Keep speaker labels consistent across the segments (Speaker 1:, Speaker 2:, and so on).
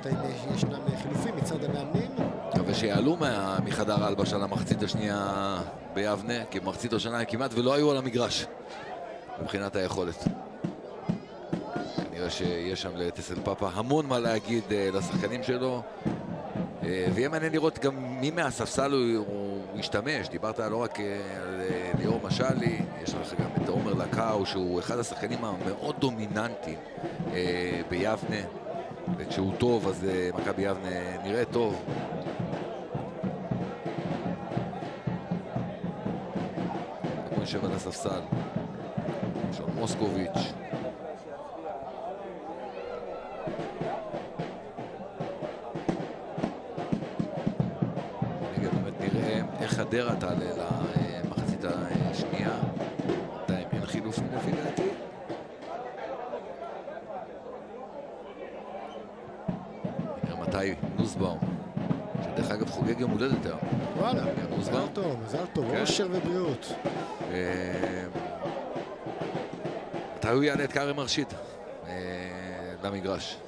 Speaker 1: לדעת האם ישנם חילופים מצד המאמנים.
Speaker 2: מקווה שיעלו מחדר ההלבשה למחצית השנייה ביבנה, כי במחצית השנה הם כמעט ולא היו על המגרש מבחינת היכולת. כנראה שיש שם לטסל פאפה המון מה להגיד לשחקנים שלו, ויהיה מעניין לראות גם מי מהספסל הוא ישתמש. דיברת לא רק על ליאור משלי, יש לך גם את עומר לקאו, שהוא אחד השחקנים המאוד דומיננטיים ביבנה, וכשהוא טוב אז מכבי יבנה נראה טוב. הוא יושב על הספסל, שון מוסקוביץ', איך חדרה תעלה למחצית השנייה. בינתיים אין חילופים לפי דעתי. נראה מתי נוסבאום, שדרך אגב חוגג יום הולדת היום.
Speaker 1: וואלה, מזל טוב, מזל טוב, אושר ובריאות.
Speaker 2: מתי הוא יעלה את קארם מרשיד למגרש?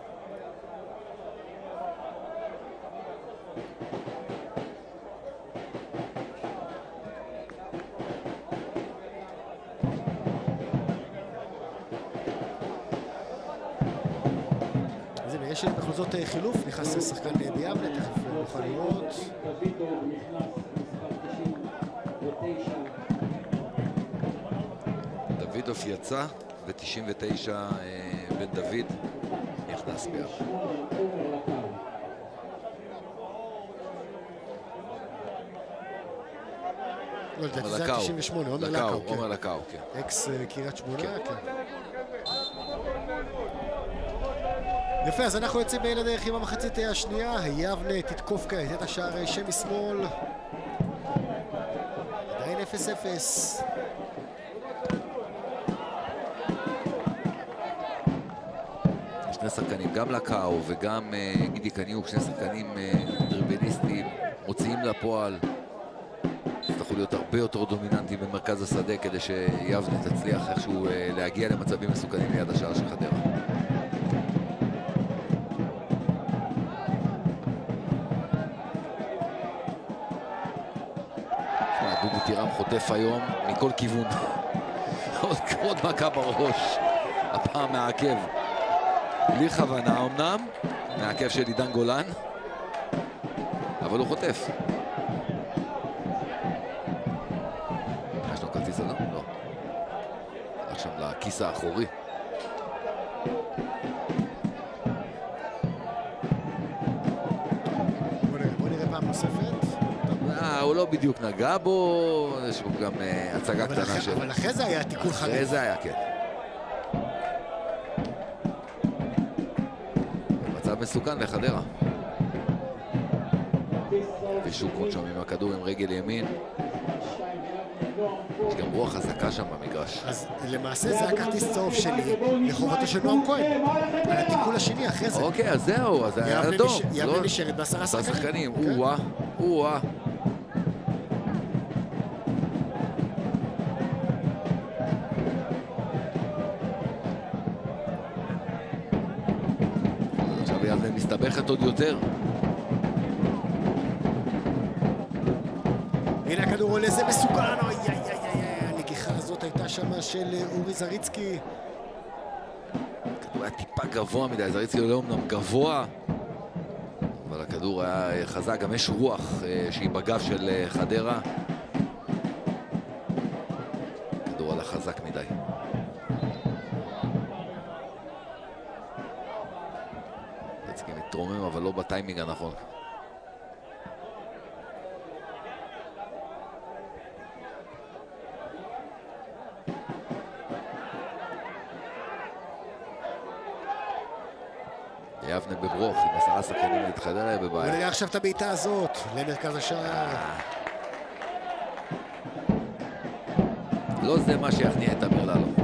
Speaker 1: יש בכל זאת חילוף, נכנס שחקן ביבנה, תכף נוכל לראות.
Speaker 2: דוידוף יצא, ו-99 בן דוד נכנס ביבנה.
Speaker 1: לא יודעת, זה היה 98, עומר לקאו.
Speaker 2: עומר לקאו, כן.
Speaker 1: אקס קריית שמונה, כן. יפה, אז אנחנו יוצאים לדרך עם המחצית השנייה. יבנה תתקוף כעת את השער שמשמאל. עדיין 0-0.
Speaker 2: שני שחקנים, גם לקאו וגם גידי קניוק, שני שחקנים דריבליסטים, מוציאים לפועל. יצטרכו להיות הרבה יותר דומיננטיים במרכז השדה כדי שיבנה תצליח איכשהו להגיע למצבים מסוכנים ליד השער של חדרה. דודי טירם חוטף היום מכל כיוון. עוד מכה בראש, הפעם מהעקב. בלי כוונה אמנם, מהעקב של עידן גולן, אבל הוא חוטף. יש לו כרטיס אדום? לא. הלך שם לכיס האחורי.
Speaker 1: בוא נראה פעם נוספת.
Speaker 2: הוא לא בדיוק נגע בו, יש פה גם הצגה קטנה שלו.
Speaker 1: אבל אחרי זה היה תיקון חריף.
Speaker 2: אחרי זה היה, כן. מצב מסוכן לחדרה. ושוקון שם עם הכדור עם רגל ימין. יש גם רוח חזקה שם במגרש.
Speaker 1: אז למעשה זה הכרטיס צהוב שלי לחובתו של נועם כהן. על התיקון השני אחרי זה.
Speaker 2: אוקיי, אז זהו, אז היה אדום.
Speaker 1: יבנה נשארת ב10
Speaker 2: שחקנים. או-אה. עכשיו יבנה מסתבכת עוד יותר.
Speaker 1: הנה הכדור עולה, זה מסוכן. הנגיחה הזאת הייתה שמה של אורי זריצקי.
Speaker 2: הכדור היה טיפה גבוה מדי, זריצקי עולה אומנם גבוה, אבל הכדור היה חזק, גם יש רוח שהיא בגב של חדרה. הכדור עלה חזק מדי. זריצקי מתרומם, אבל לא בטיימינג הנכון. יבנה בברוך, עם 10 שחקנים להתחדר בבעיה.
Speaker 1: ונראה עכשיו את הבעיטה הזאת למרכז השער.
Speaker 2: לא זה מה שיכניע את אמיר ללו.